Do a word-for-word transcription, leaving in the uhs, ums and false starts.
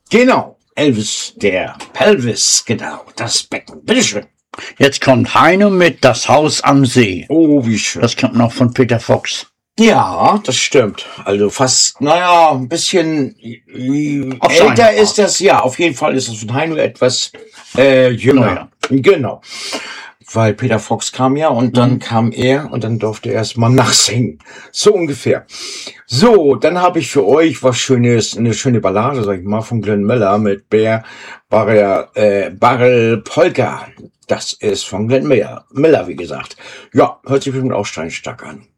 Genau, Elvis, der Pelvis, genau, das Becken. Bitteschön. Jetzt kommt Heino mit Das Haus am See. Oh, wie schön. Das kommt noch von Peter Fox. Ja, das stimmt. Also fast, naja, ein bisschen äh, Auf älter seine ist das, ja. Auf jeden Fall ist das von Heino etwas äh, jünger. Genau. Weil Peter Fox kam ja und dann mhm. kam er und dann durfte er erst mal nachsingen. So ungefähr. So, dann habe ich für euch was Schönes, eine schöne Ballade, sag ich mal, von Glenn Miller mit Bär Barrel, äh, Barrel Polka. Das ist von Glenn Miller, Miller, wie gesagt. Ja, hört sich bestimmt auch steinstark an.